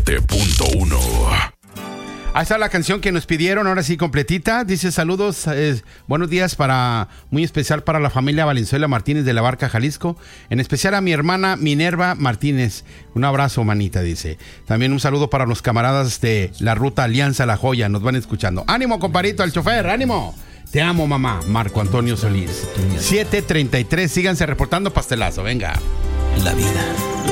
7.1. Ahí está la canción que nos pidieron, ahora sí completita. Dice saludos, buenos días muy especial para la familia Valenzuela Martínez de la Barca, Jalisco. En especial a mi hermana Minerva Martínez. Un abrazo, manita, dice. También un saludo para los camaradas de la Ruta Alianza La Joya, nos van escuchando. ¡Ánimo, compadrito, al chofer! ¡Ánimo! Te amo, mamá. Marco Antonio Solís. 7:33, síganse reportando pastelazo, venga. La vida